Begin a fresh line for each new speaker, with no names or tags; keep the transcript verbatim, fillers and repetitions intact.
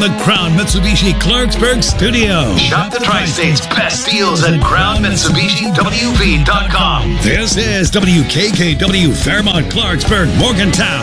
the Crown Mitsubishi Clarksburg studio.
Shop the Tri-State's best deals at crown mitsubishi w v dot com.
This is W K K W Fairmont Clarksburg Morgantown.